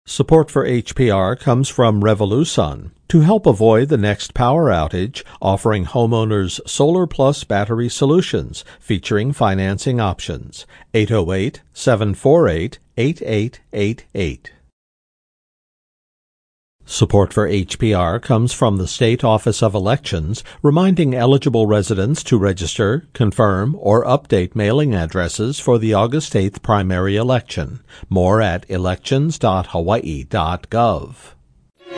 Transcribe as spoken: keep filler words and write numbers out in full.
Support for H P R comes from Revolusun. To help avoid the next power outage, offering homeowners Solar Plus battery solutions featuring financing options. eight oh eight, seven four eight, eight eight eight eight. Support for H P R comes from the State Office of Elections, reminding eligible residents to register, confirm, or update mailing addresses for the August eighth primary election. More at elections dot hawaii dot gov.